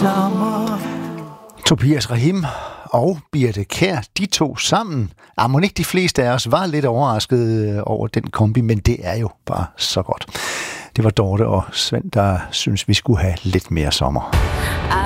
sommer. Tobias Rahim og Birthe Kjær, de to sammen. Må ikke de fleste af os var lidt overrasket over den kombi, men det er jo bare så godt. Det var Dorte og Svend, der synes vi skulle have lidt mere sommer.